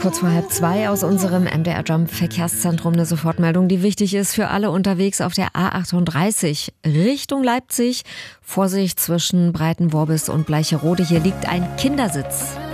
kurz vor 1:30 aus unserem MDR Jump Verkehrszentrum eine Sofortmeldung, die wichtig ist für alle unterwegs auf der A38 Richtung Leipzig. Vorsicht zwischen Breitenworbis und Bleicherode. Hier liegt ein Kindersitz.